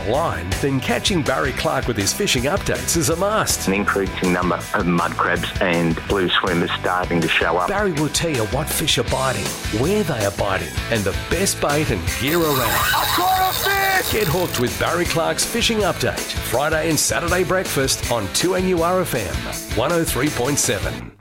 line, then catching Barry Clark with his fishing updates is a must. An increasing number of mud crabs and blue swimmers starting to show up. Barry will tell you what fish are biting, where they are biting, and the best bait and gear around. I caught a fish! Get hooked with Barry Clark's Fishing Update, Friday and Saturday breakfast on 2NURFM 103.7.